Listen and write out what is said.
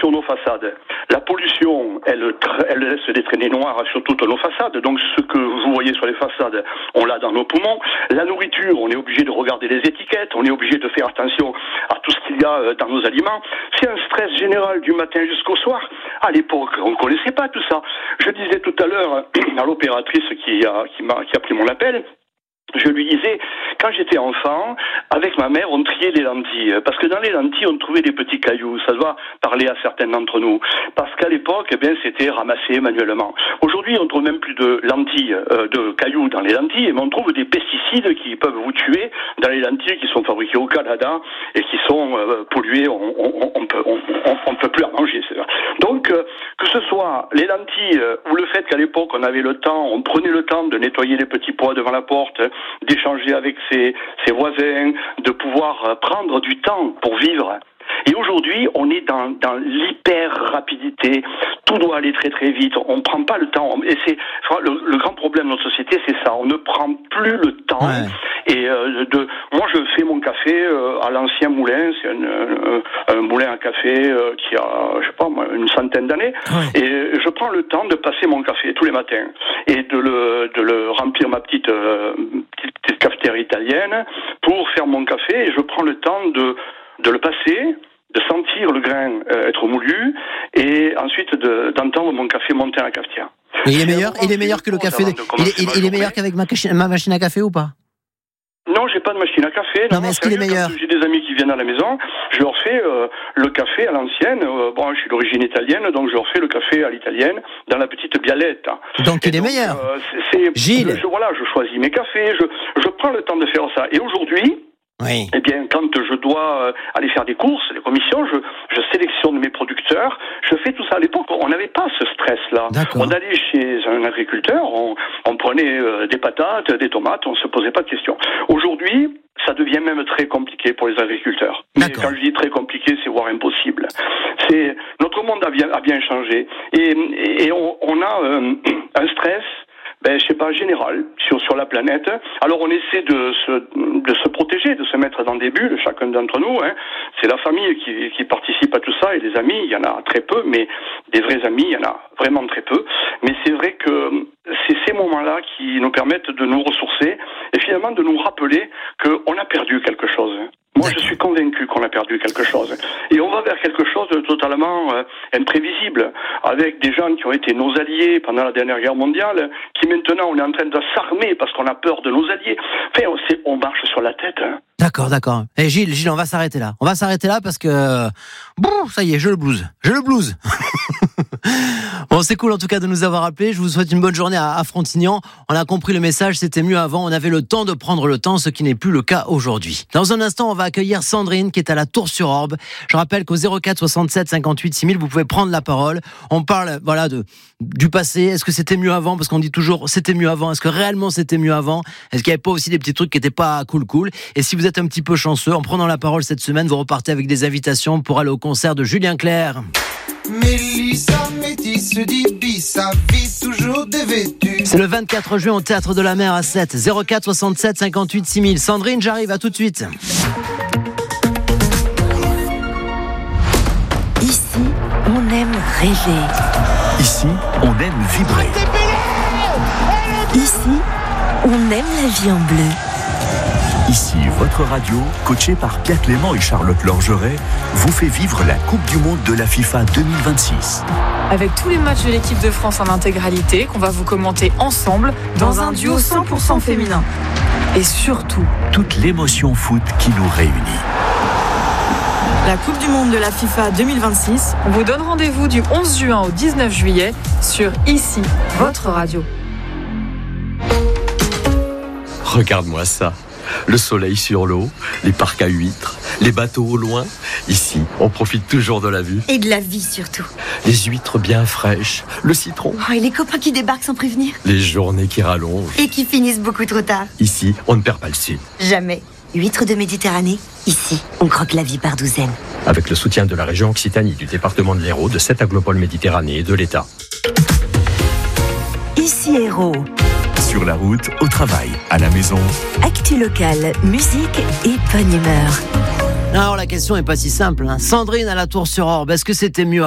sur nos façades. La pollution, elle laisse des traînées noires sur toutes nos façades. Donc ce que vous voyez sur les façades, on l'a dans nos poumons. La nourriture, on est obligé de regarder les étiquettes, on est obligé de faire attention à tout ce qu'il y a dans nos aliments. C'est un stress général du matin jusqu'au soir. À l'époque, on ne connaissait pas tout ça. Je disais tout à l'heure à l'opératrice qui a pris mon appel, je lui disais, quand j'étais enfant, avec ma mère, on triait les lentilles. Parce que dans les lentilles, on trouvait des petits cailloux. Ça doit parler à certains d'entre nous. Parce qu'à l'époque, c'était ramassé manuellement. Aujourd'hui, on trouve même plus de lentilles, de cailloux dans les lentilles, mais on trouve des pesticides qui peuvent vous tuer dans les lentilles qui sont fabriquées au Canada et qui sont polluées. On peut plus en manger. Donc, que ce soit les lentilles ou le fait qu'à l'époque, on prenait le temps de nettoyer les petits pois devant la porte, d'échanger avec ses voisins, de pouvoir prendre du temps pour vivre. Et aujourd'hui, on est dans l'hyper-rapidité. Tout doit aller très très vite. On ne prend pas le temps. Et c'est le grand problème de notre société, c'est ça. On ne prend plus le temps. Ouais. Et moi, je fais mon café à l'ancien moulin. C'est un moulin à café qui a, je sais pas moi, une centaine d'années. Ouais. Et je prends le temps de passer mon café tous les matins et de le remplir ma petite cafetière italienne pour faire mon café. Et je prends le temps de le passer, de sentir le grain être moulu, et ensuite d'entendre mon café monter à la cafetière. Et il est meilleur que le café. Il est meilleur qu'avec ma machine à café ou pas? Non, j'ai pas de machine à café. Non, mais est-ce qu'il est meilleur? J'ai des amis qui viennent à la maison, je leur fais le café à l'ancienne. Je suis d'origine italienne, donc je leur fais le café à l'italienne dans la petite bialette. Donc il est meilleur. Gilles. Je choisis mes cafés, je prends le temps de faire ça. Et aujourd'hui, oui. Eh bien, quand je dois aller faire des courses, des commissions, je sélectionne mes producteurs, je fais tout ça. À l'époque, on n'avait pas ce stress-là. D'accord. On allait chez un agriculteur, on prenait des patates, des tomates, on se posait pas de questions. Aujourd'hui, ça devient même très compliqué pour les agriculteurs. Mais quand je dis très compliqué, c'est voire impossible. Notre monde a bien changé. Et on a un stress, je sais pas, général sur la planète. Alors on essaie de se protéger, de se mettre dans des bulles, chacun d'entre nous. C'est la famille qui participe à tout ça, et les amis, il y en a très peu, mais des vrais amis, il y en a vraiment très peu. Mais c'est vrai que c'est ces moments-là qui nous permettent de nous ressourcer et finalement de nous rappeler qu'on a perdu quelque chose. Moi, je suis convaincu qu'on a perdu quelque chose. Et on va vers quelque chose de totalement imprévisible, avec des gens qui ont été nos alliés pendant la dernière guerre mondiale, qui maintenant, on est en train de s'armer parce qu'on a peur de nos alliés. Enfin, on marche sur la tête. D'accord. Et Gilles, on va s'arrêter là. On va s'arrêter là parce que... ça y est, je le blues. Bon, c'est cool en tout cas de nous avoir appelés. Je vous souhaite une bonne journée à Frontignan. On a compris le message, c'était mieux avant. On avait le temps de prendre le temps, ce qui n'est plus le cas aujourd'hui. Dans un instant, on va accueillir Sandrine qui est à la Tour-sur-Orbe. Je rappelle qu'au 04 67 58 6000, vous pouvez prendre la parole. On parle du passé. Est-ce que c'était mieux avant? Parce qu'on dit toujours c'était mieux avant. Est-ce que réellement c'était mieux avant? Est-ce qu'il n'y avait pas aussi des petits trucs qui n'étaient pas cool? Et si vous êtes un petit peu chanceux, en prenant la parole cette semaine, vous repartez avec des invitations pour aller au concert de Julien Clerc. Mélissa métisse dit sa vie toujours dévêtue. C'est le 24 juin au Théâtre de la Mer à 7. 04 67 58 6000. Sandrine, j'arrive, à tout de suite. Ici, on aime rêver. Ici, on aime vibrer. Ici, on aime la vie en bleu. Ici, votre radio, coachée par Pierre Clément et Charlotte Lorgeret, vous fait vivre la Coupe du Monde de la FIFA 2026. Avec tous les matchs de l'équipe de France en intégralité, qu'on va vous commenter ensemble, dans un duo 100% féminin. Et surtout, toute l'émotion foot qui nous réunit. La Coupe du Monde de la FIFA 2026, on vous donne rendez-vous du 11 juin au 19 juillet sur Ici, votre radio. Regarde-moi ça. Le soleil sur l'eau, les parcs à huîtres, les bateaux au loin. Ici, on profite toujours de la vue. Et de la vie surtout. Les huîtres bien fraîches, le citron. Et les copains qui débarquent sans prévenir. Les journées qui rallongent. Et qui finissent beaucoup trop tard. Ici, on ne perd pas le sud. Jamais. Huîtres de Méditerranée, ici, on croque la vie par douzaines. Avec le soutien de la région Occitanie, du département de l'Hérault, de 7 aglopoles Méditerranée et de l'État. Ici Hérault. Sur la route, au travail, à la maison. Actu locale, musique et bonne humeur. Alors la question est pas si simple. Sandrine à la Tour-sur-Orbe, est-ce que c'était mieux